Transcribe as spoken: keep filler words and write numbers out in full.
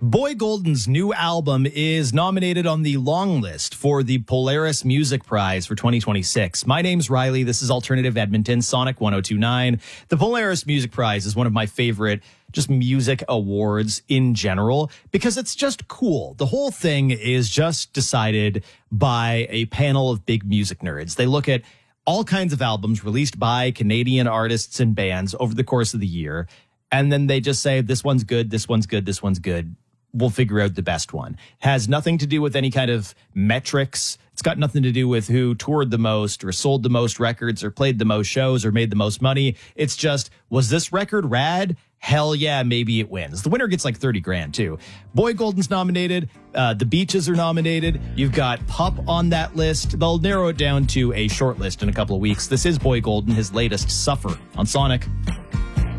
Boy Golden's new album is nominated on the long list for the Polaris Music Prize for twenty twenty-six. My name's Riley. This is Alternative Edmonton, Sonic one oh two point nine. The Polaris Music Prize is one of my favorite just music awards in general because it's just cool. The whole thing is just decided by a panel of big music nerds. They look at all kinds of albums released by Canadian artists and bands over the course of the year, and then they just say, this one's good, this one's good, this one's good. We'll figure out the best one. Has nothing to do with any kind of metrics. It's got nothing to do with who toured the most or sold the most records or played the most shows or made the most money. It's just, was this record rad? Hell yeah, maybe it wins. The winner gets like thirty grand too. Boy Golden's nominated. Uh, the Beaches are nominated. You've got Pup on that list. They'll narrow it down to a short list in a couple of weeks. This is Boy Golden, his latest, Suffer, on Sonic.